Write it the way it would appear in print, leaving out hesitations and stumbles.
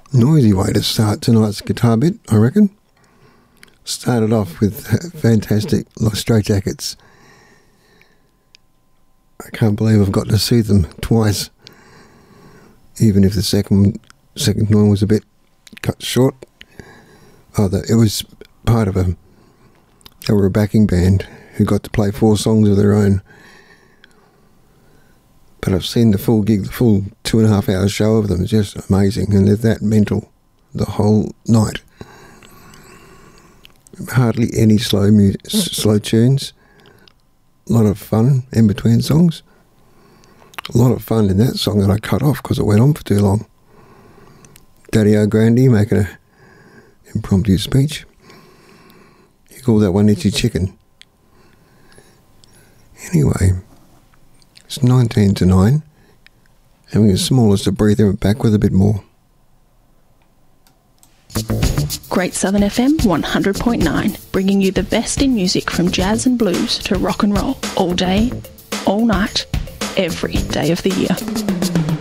Noisy way to start tonight's guitar bit, I reckon. Started off with fantastic Stray Jackets. I can't believe I've got to see them twice, even if the second one was a bit cut short. It was part of they were a backing band who got to play 4 songs of their own. But I've seen the full gig, the full 2.5 hour show of them. It's just amazing, and they're that mental the whole night. Hardly any slow tunes. A lot of fun in between songs. A lot of fun in that song that I cut off because it went on for too long. Daddy O'Grady making an impromptu speech. He called that one Itchy Chicken. Anyway, it's 19 to 9. Having as small as a breather and back with a bit more. Great Southern FM 100.9, bringing you the best in music from jazz and blues to rock and roll, all day, all night, every day of the year.